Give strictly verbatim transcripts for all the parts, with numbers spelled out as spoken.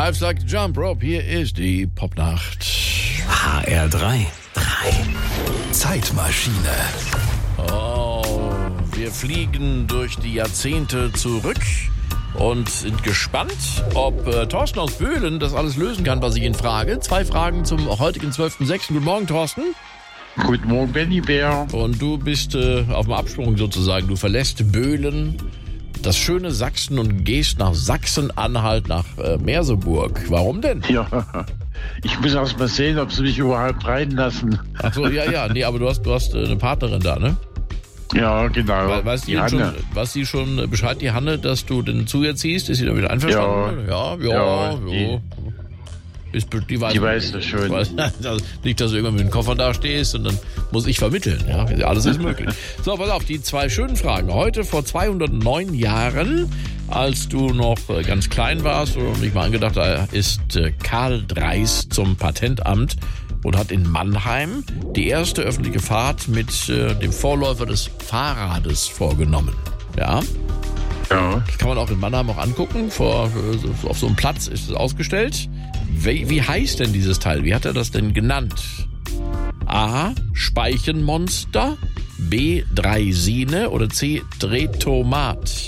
Live sagt Jump Rope, hier ist die Popnacht. H R drei. drei. Zeitmaschine. Oh, wir fliegen durch die Jahrzehnte zurück und sind gespannt, ob äh, Thorsten aus Böhlen das alles lösen kann, was ich ihn frage. Zwei Fragen zum heutigen zwölften sechsten Guten Morgen, Thorsten. Guten Morgen, Benny Bär. Und du bist äh, auf dem Absprung sozusagen. Du verlässt Böhlen, das schöne Sachsen, und gehst nach Sachsen-Anhalt, nach äh, Merseburg. Warum denn? Ja, ich muss erst mal sehen, ob sie mich überhaupt reinlassen. Ach so, ja, ja. Nee, aber du hast, du hast äh, eine Partnerin da, ne? Ja, genau. We- Weiß die, die denn schon, Hanne. weiß die schon Bescheid, die Hanne, dass du den zu ihr ziehst? Ist sie da wieder einverstanden? Ja, ja, ja. Ja, ja. Ist, be- die weiß, Die weiß das schon. Weiß, nicht, dass du irgendwann mit dem Koffer da stehst und dann muss ich vermitteln. Ja, alles ist möglich. So, pass auf, die zwei schönen Fragen. Heute vor zweihundertneun Jahren, als du noch äh, ganz klein warst und ich mal angedacht, da ist äh, Karl Dreis zum Patentamt und hat in Mannheim die erste öffentliche Fahrt mit äh, dem Vorläufer des Fahrrades vorgenommen. Ja, Ja. das kann man auch in Mannheim auch angucken. Vor, äh, so- auf so einem Platz ist es ausgestellt. Wie, wie heißt denn dieses Teil? Wie hat er das denn genannt? A. Speichenmonster, B. Draisine oder C. Drehtomat?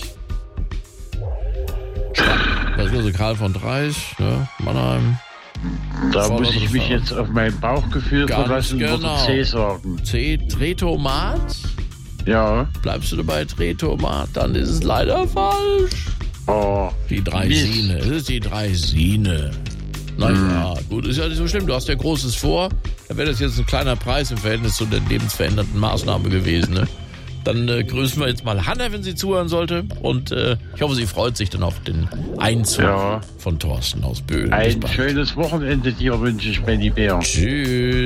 Das ist also Karl von Dreis, ne? Mannheim. Da Vorläufer muss ich des mich Fahrrads. jetzt auf mein Bauchgefühl Ganz verlassen und genau. C sagen. C. Drehtomat? Ja. Bleibst du dabei Drehtomat? Dann ist es leider falsch. Oh. Die Draisine. Es ist die Draisine. Naja, Hm. gut, ist ja nicht so schlimm. Du hast ja Großes vor. Da wäre das jetzt ein kleiner Preis im Verhältnis zu der lebensverändernden Maßnahme gewesen. Ne? Dann äh, grüßen wir jetzt mal Hanne, wenn sie zuhören sollte. Und äh, ich hoffe, sie freut sich dann auf den Einzug Ja. von Thorsten aus Böhlen. Bis Ein bald. schönes Wochenende dir wünsche ich, Benny Bär. Tschüss.